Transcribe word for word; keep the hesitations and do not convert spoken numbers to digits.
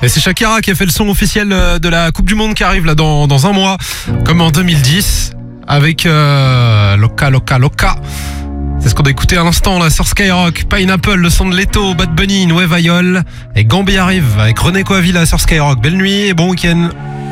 Et c'est Shakira qui a fait le son officiel de la Coupe du Monde qui arrive là dans, dans un mois, comme en deux mille dix, avec euh, Loca Loca Loca. C'est ce qu'on a écouté à l'instant là sur Skyrock. Pineapple, le son de Leto, Bad Bunny, Nueva Yol et Gambi arrive avec René Coavilla sur Skyrock. Belle nuit et bon week-end.